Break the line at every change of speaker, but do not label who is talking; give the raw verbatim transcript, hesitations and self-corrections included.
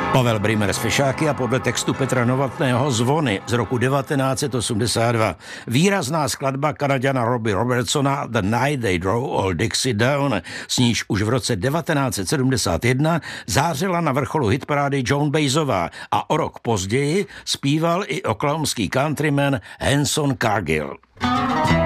Pavel Brymer z Fešáky a podle textu Petra Novotného Zvony z roku devatenáct set osmdesát dva. Výrazná skladba Kanaďana Robbie Robertsona The Night They Drove Old Dixie Down, s níž už v roce devatenáct set sedmdesát jedna zářila na vrcholu hitparády Joan Baezová a o rok později zpíval i oklahomský countryman Hanson Cargill.